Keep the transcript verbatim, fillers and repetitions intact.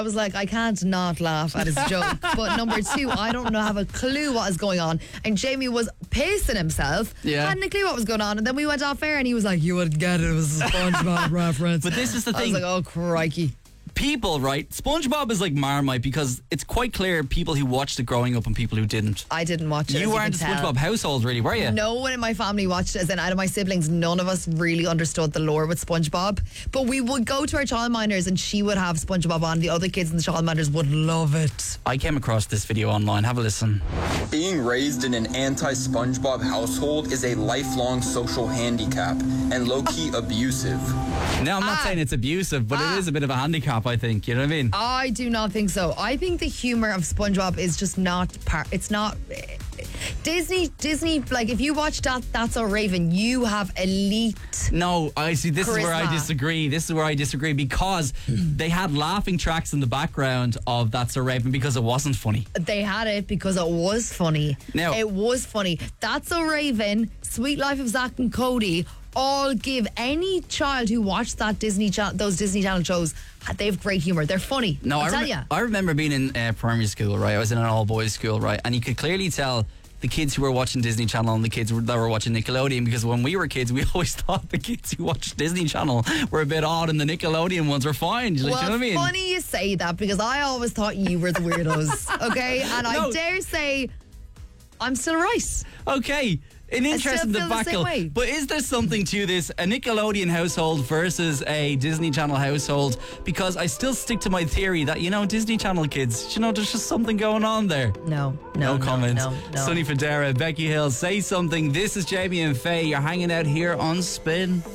I was like, I can't not laugh at his joke. But number two, I don't know, have a clue what is going on. And Jamie was pacing himself. Yeah. Hadn't a clue what was going on. And then we went off air and he was like, you wouldn't get it. It was a SpongeBob reference. But this is the I thing. was like, oh, crikey. People, right? SpongeBob is like Marmite because it's quite clear people who watched it growing up and people who didn't. I didn't watch it. You as weren't a can tell. SpongeBob household, really, were you? No one in my family watched it, as in out of my siblings, none of us really understood the lore with SpongeBob. But we would go to our childminders and she would have SpongeBob on. The other kids in the childminders would love it. I came across this video online. Have a listen. Being raised in an anti-SpongeBob household is a lifelong social handicap and low-key abusive. Now, I'm not Ah. saying it's abusive, but Ah. it is a bit of a handicap, I think. You know what I mean? I do not think so. I think the humor of SpongeBob is just not part. It's not Disney. Disney, like if you watch that, That's So Raven, you have elite. No, I see. This is where I Charisma. disagree. This is where I disagree because they had laughing tracks in the background of That's So Raven because it wasn't funny. They had it because it was funny. Now- it was funny. That's So Raven, Sweet Life of Zach and Cody, all give any child who watched that Disney cha- those Disney Channel shows. They have great humor. They're funny. No, I'll I, tell rem- you. I remember being in uh, primary school, right? I was in an all-boys school, right? And you could clearly tell the kids who were watching Disney Channel and the kids that were watching Nickelodeon, because when we were kids, we always thought the kids who watched Disney Channel were a bit odd and the Nickelodeon ones were fine. Like, Well, do you know what I mean? funny you say that because I always thought you were the weirdos, okay? And I No. dare say I'm still right. Okay, an interesting feel the same debacle. way. But is there something to this? A Nickelodeon household versus a Disney Channel household? Because I still stick to my theory that, you know, Disney Channel kids, you know, there's just something going on there. No, no, No, comment. No, no. Sunny Federa, Becky Hill, say something. This is Jamie and Faye. You're hanging out here on Spin.